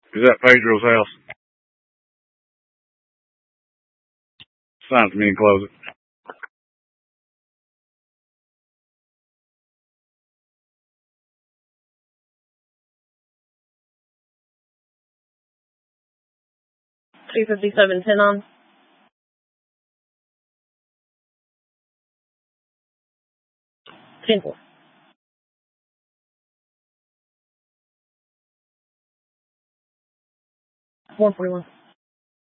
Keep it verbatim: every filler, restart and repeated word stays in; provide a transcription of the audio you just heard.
Is that Pedro's house? Sign it to me and close it. two fifty-seven ten on. ten four. one forty-one.